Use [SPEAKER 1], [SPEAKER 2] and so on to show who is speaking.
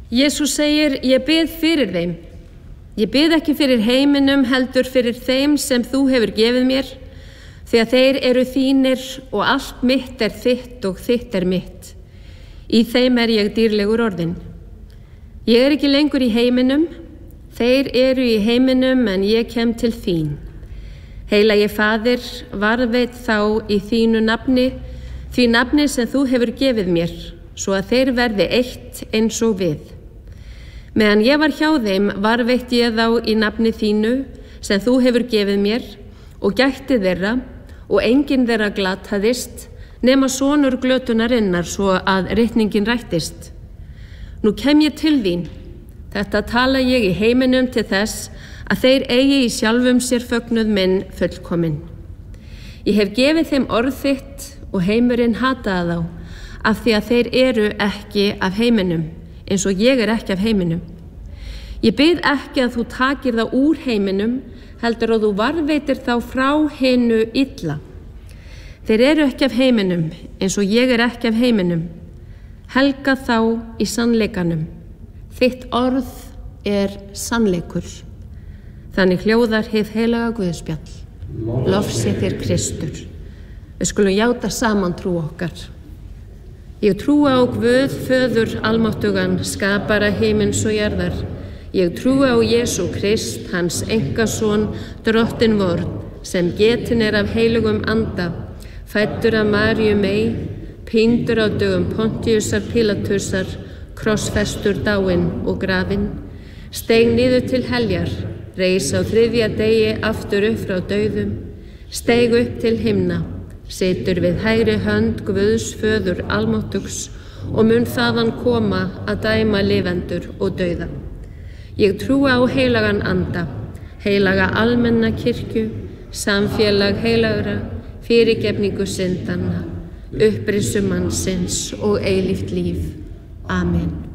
[SPEAKER 1] Jesús segir, ég bið fyrir þeim. Ég bið ekki fyrir heiminum, heldur fyrir þeim sem þú hefur gefið mér, því að þeir eru þínir og allt mitt er þitt og þitt er mitt. Í þeim er ég dýrlegur orðinn. Ég er ekki lengur í heiminum, þeir eru í heiminum en ég kem til þín. Heilagi Faðir, varðveit þá í þínu nafni, því nafni sem þú hefur gefið mér, svo að þeir verði eitt eins og við. Meðan ég var hjá þeim varðveitt ég þá í nafni þínu sem þú hefur gefið mér og gætti þeirra og enginn þeirra glataðist nema sonur glötunarinnar svo að ritningin rættist. Nú kem ég til þín, þetta tala ég í heiminum til þess að þeir eigi í sjálfum sér fögnuð minn fullkominn. Ég hef gefið þeim orð þitt og heimurinn hataði þá af því að þeir eru ekki af heiminum, eins og ég er ekki af heiminum. Ég bið ekki að þú takir þá úr heiminum, heldur að þú varðveitir þá frá hinu illa. Þeir eru ekki af heiminum, eins og ég er ekki af heiminum. Helga þá í sannleikanum. Þitt orð er sannleikur. Þannig hljóðar hið heilaga Guðspjall. Lofsi þér Kristur. Við skulum játa saman trú okkar. Ég trúi á Guð, Föður almáttugan, skapara himins og jarðar. Ég trúi á Jesú Krist, hans einkason, drottin vorn, sem getin er af heilugum anda, fæddur af Maríu mey, píndur á dögum Pontíusar Pílatusar, krossfestur dáinn og grafinn, steig niður til heljar, reis á 3. degi aftur upp frá dauðum, steig upp til himna, situr við hægri hönd Guðs Föður almáttugs og mun þaðan koma að dæma lifendur og dauða. Ég trúi á heilagan anda, heilaga almenna kirkju, samfélag heilagra, fyrirgefningu syndanna, upprissu mannsins og eilíft líf. Amen.